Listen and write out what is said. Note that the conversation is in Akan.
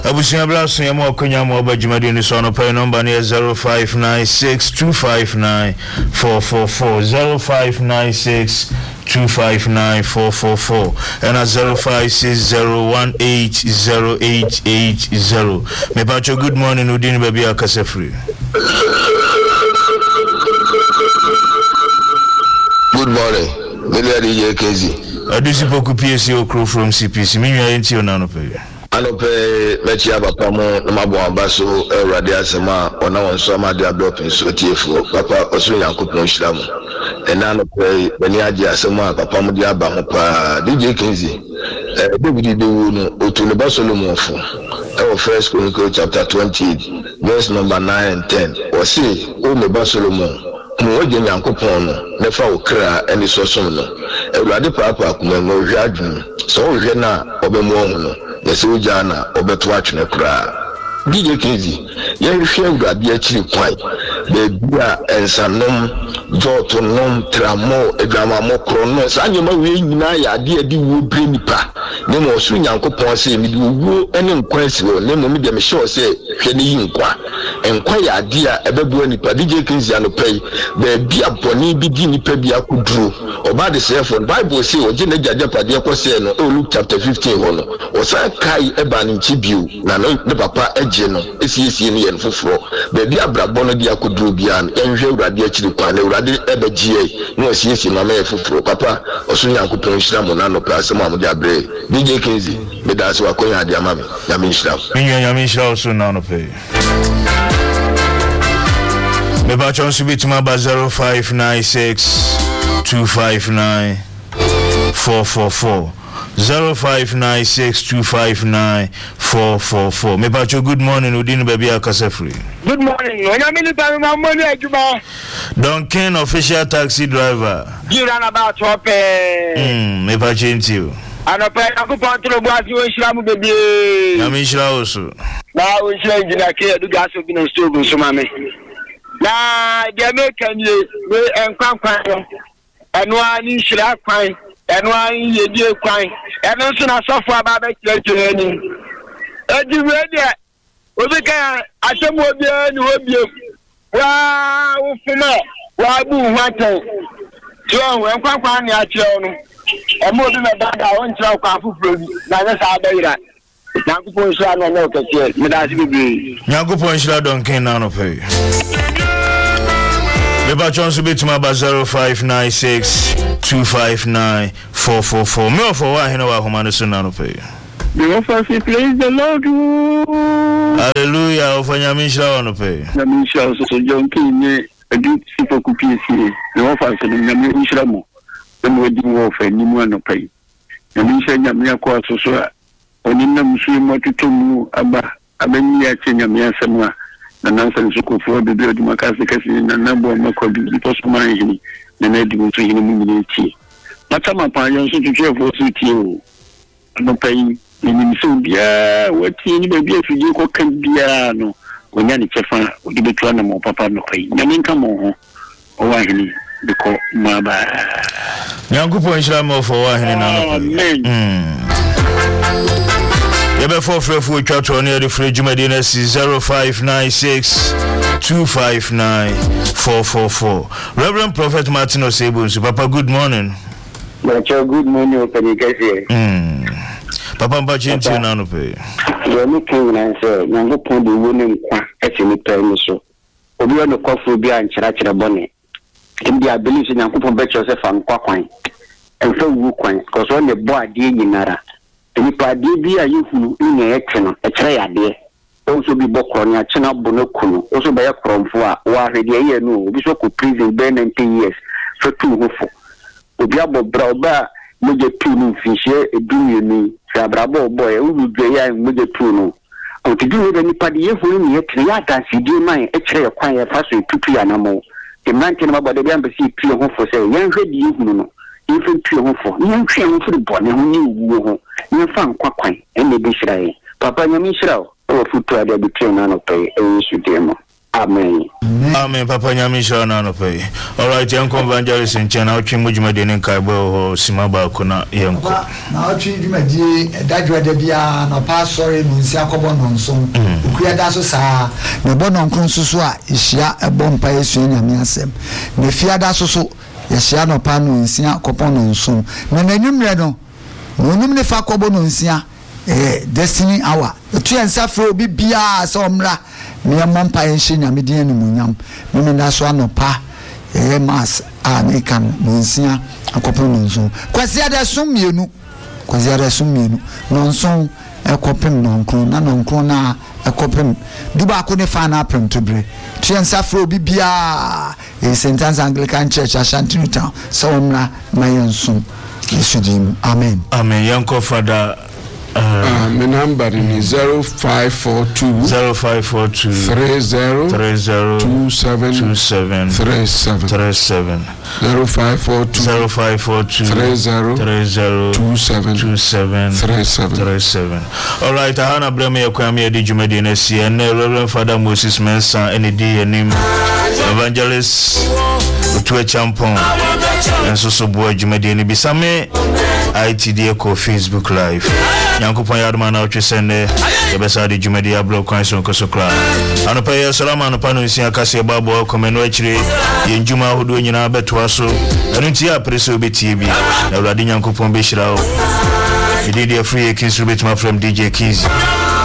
Abusia Blasso Yamo Kunyamo Bajimadi ni sono pay number near 0596259444 0596259444 and a 0560180880. Me pacho good morning Udini baby akase free. Good morning. Melia DJ Kezi. Adusi poku PSO crew from CPC. Minwa enti onano pay. Anope mechi abapa mo na mabo ambaso Ewrade asema ona wonso amade adopin so tiefo papa oso Yankopon hira mo ena anope bani age asema papa mo di aba mo pa DJ Kenzi David Dewu no otule ba Solomon fo our First Chronicles chapter 20 verse number 9 and 10 o say o me ba Solomon mo waje Yankopon no nefa okra eni sosom no Ewrade papa kuma no hwa adwun so o hwe na obemu no Yesu jana obeto atwene kura DJ Kenzi ye hwe Ewrade akiri kwan bebia ensanom joto nom tramo edwama mokro no sanyema we nyina ya ade adi wo bre nipa ne mo so Nyankopon se mi wo ene nkwansi wo ne mo mi de me sure se hwe ne yinkwa enkwa ya ade a ebebu nipa DJ Kenzi anopai bebia boni bi di nipa bi akuduro oba de sefo Bible say oje ne jajapade ko se no Luke chapter 15 ho no o sa kai eba ne nchibiu na no ne papa eje no esiesie ne yen foforo bebia brabo no di akuduro bia no enhwe Ewrade akiri kwa ne Ewrade ebegie no esiesie na me foforo papa oso Nyankopon hira mo na no pa asema mo di abre DJ Kenzi me da so akonya ade amame ya me hira Nyame hira oso na no pay me ba chonsu bitima ba 0596259444 0596259444 me ba cho good morning Udini baby akase free. Good morning. Onyame ni pa ma money aduma. Duncan official taxi driver. You run about top me ba chenti. Anope akupon tro boasi wo hira mu bebe. Nyame hira oso. Na wo hira engineer ke edu gas obi no stove so mame. Na de make any we enkwankwan eno ani hira kwan eno ani yedie kwan eno so na sofo aba be kire ni edi we de obi kan asemu obi ani obi wa wo fuma wa bu hwatan so enkwankwan ni a kire no emo obi na dada won kire kwa afufuro bi na nya sa abayira Nyankopon hira na na okeke me da sibi Nyankopon hira Duncan na no pay Beba chonsu bitima ba 0596259444 me ofo wa hena wa homa no so na no pay You offer to praise the Lord. Hallelujah ofanya mishra wa no pay Na mishra so John Kine edu sipo kupisi you offer to na mishra mo mo di wo offer ni mo no pay na mishra nyame akwa so so oni na musu mo tutumu aba abani ya chenya miasema na nansa nsukufu bebe oduma kasi na nabo makobi because man na na di mutu hini mu miniti mata mapa yon so tutuefo so tie no pay ni miso bia wati ni bebe afije ko kan bia no onya ni chefa odi betua na mo papa no pay na minka mo ho o wa hini biko maba Nyankopon hira mo fo wa hini na no pay Yebe for free chat near the free Jumadi NC 0596259444. Reverend Prophet Martin Osebunsu, Papa, good morning. Good morning, Open Kesi. Papa Bachin Nano pay. You're looking and say, Nyankopon the woman at any time so. Obi no coffee be and Characha Bonnet. In the ability Nyankopon bet yourself and Quaquine. And so Wuquine, because when the boy did in Nara. Nipa bi a yuhu ni eke no ekere yade also bi bokro ni achena bonoku no also be yakromfo a wa hwede ye no obi so ko prison be 19 years for two hofo obi abobra oba moje tu no finhye edumye ni sabrabo boy udwe ya moje tu no o tidi we de nipa de yehu ni ekere ya dansi di man ekere kwan ya faso tutu ya namo the man tin mabode bi ambasi tu hofo say yen hwede yehu no even tu hofo yen hwe hofo de bone ho ni wuwo ho ni fan kwakwan ene bi hirae papa nyame hira o futu ade bi tren na no pay e su demo Amen. Amen. Papa Nyamisha na no pay. All right, young evangelist in China, watching Mujumadi in Kaibo, Simaba Kuna, Yanko. Now, Jimmy, that you had to be a pass sorry, Munsiaco Bonson. Ukia Dasosa, the Bonon Consusua, Ishia, a bonfire swing and Yansem. The Fiada Soso, Yasiano Pano in Sia Copon soon. Menum no numne fa Cobon Sia, Destiny Hour. The tree and Safro be Bia Somra. Me a mompa and Shina Median Munyam, Mimi Naswano Pa, Mas, Nikan, Munsia, a couple nonson. Quasia da sum you, Quasia da sum you, non son, a copim non crona, non crona, a copim, Dubacone fan apron to bre. Trian Safro Bibia, a St. Anne's Anglican Church, Ashanti Town, Somra, Mayan Sum, Kisudim, Amen. Amen, Yanko Father. My number is 0542 30 27 37 0542 30 27 All right, I have a breme kwame di jumedi na si and Reverend Father Moses Mensah any day name evangelist to a champon and so boy jumedi ni bisame ITD ko Facebook live Yankopon yadman na otwe sende yebesa di jumedi ablo kwan so kosokra anopa ye salama anopa no nsia kase babo komeno akire ye njuma hodo nyina betoa so enu nti ya preso betie bi na Awurade Yankopon be hyira o Did free kiss from DJ Keys.